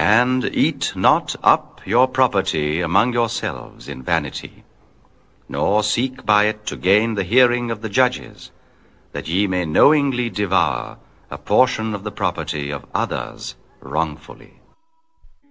And eat not up your property among yourselves in vanity, nor seek by it to gain the hearing of the judges, that ye may knowingly devour a portion of the property of others wrongfully.